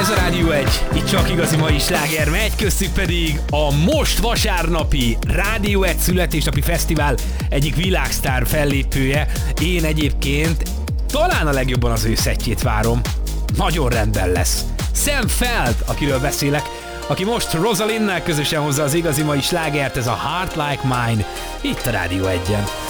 Ez a Rádió 1, itt csak igazi mai sláger megy, köztük pedig a most vasárnapi Rádió 1 születésnapi fesztivál egyik világsztár fellépője. Én egyébként talán a legjobban az ő szettjét várom. Nagyon rendben lesz. Sam Feld, akiről beszélek, aki most Rosalinnel közösen hozza az igazi mai slágert, ez a Heart Like Mine, itt a Rádió 1-en.